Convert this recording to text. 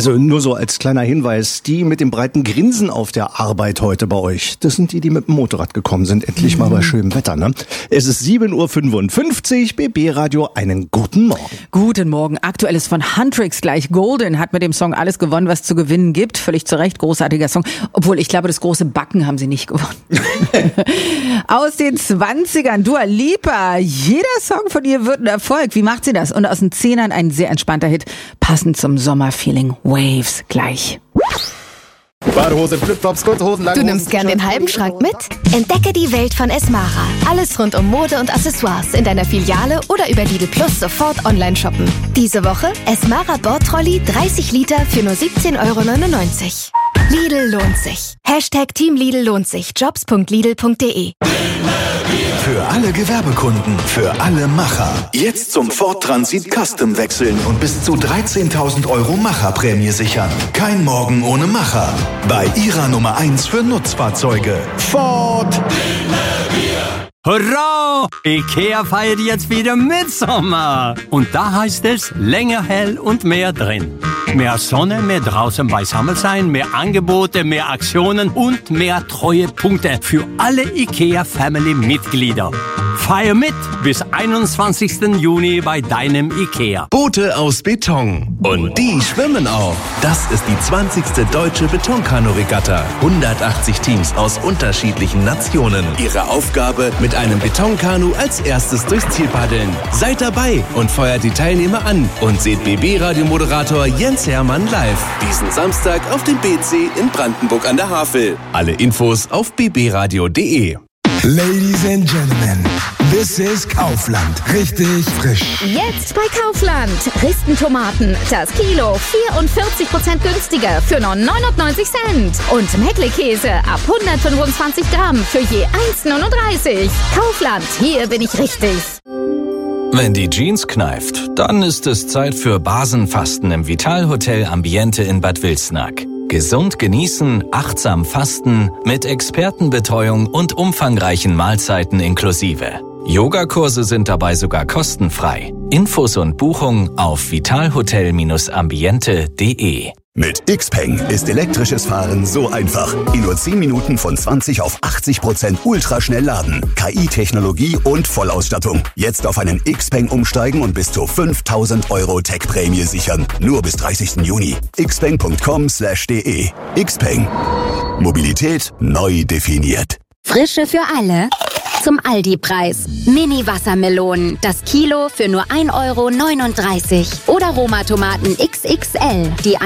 Also nur so als kleiner Hinweis, die mit dem breiten Grinsen auf der Arbeit heute bei euch, das sind die mit dem Motorrad gekommen sind, endlich mal bei schönem Wetter, ne? Es ist 7:55 Uhr, BB Radio, einen guten Morgen. Guten Morgen, aktuelles von Huntrix gleich. Golden hat mit dem Song alles gewonnen, was zu gewinnen gibt. Völlig zu Recht, großartiger Song. Obwohl, ich glaube, das große Backen haben sie nicht gewonnen. Aus den 20ern, Dua Lipa. Jeder Song von ihr wird ein Erfolg. Wie macht sie das? Und aus den 10ern ein sehr entspannter Hit, passend zum Sommerfeeling. Waves gleich. Badehosen, Flipflops, kurze Hosen, lange Du Hosen. nimmst gern den halben Schrank mit? Entdecke die Welt von Esmara. Alles rund um Mode und Accessoires in deiner Filiale oder über Lidl Plus sofort online shoppen. Diese Woche Esmara Bordtrolley 30 Liter für nur 17,99 €. Lidl lohnt sich. Hashtag Team Lidl lohnt sich. Jobs.lidl.de. Für alle Gewerbekunden, für alle Macher. Jetzt zum Ford Transit Custom wechseln und bis zu 13.000 € Macherprämie sichern. Kein Morgen ohne Macher. Bei Ihrer Nummer 1 für Nutzfahrzeuge. Ford. Hurra! Ikea feiert jetzt wieder Mitsommer. Und da heißt es länger hell und mehr drin. Mehr Sonne, mehr draußen beisammen sein, mehr Angebote, mehr Aktionen und mehr Treuepunkte für alle Ikea-Family-Mitglieder. Feier mit bis 21. Juni bei deinem Ikea. Boote aus Beton. Und die schwimmen auch. Das ist die 20. Deutsche Betonkanu-Regatta. 180 Teams aus unterschiedlichen Nationen. Ihre Aufgabe, mit einem Betonkanu als erstes durchs Ziel paddeln. Seid dabei und feuert die Teilnehmer an. Und seht BB-Radio-Moderator Jens Hermann live. Diesen Samstag auf dem BC in Brandenburg an der Havel. Alle Infos auf bbradio.de. Ladies and Gentlemen, this is Kaufland. Richtig frisch. Jetzt bei Kaufland. Ristentomaten, das Kilo 44% günstiger für nur 99 Cent. Und Meckle-Käse ab 125 Gramm für je 1,39. Kaufland, hier bin ich richtig. Wenn die Jeans kneift, dann ist es Zeit für Basenfasten im Vitalhotel Ambiente in Bad Wilsnack. Gesund genießen, achtsam fasten, mit Expertenbetreuung und umfangreichen Mahlzeiten inklusive. Yogakurse sind dabei sogar kostenfrei. Infos und Buchung auf vitalhotel-ambiente.de. Mit Xpeng ist elektrisches Fahren so einfach. In nur 10 Minuten von 20 auf 80% ultraschnell laden. KI-Technologie und Vollausstattung. Jetzt auf einen Xpeng umsteigen und bis zu 5.000 € Tech-Prämie sichern. Nur bis 30. Juni. xpeng.com/de. Xpeng. Mobilität neu definiert. Frische für alle. Zum Aldi-Preis. Mini-Wassermelonen. Das Kilo für nur 1,39 € Oder Roma-Tomaten XXL. Die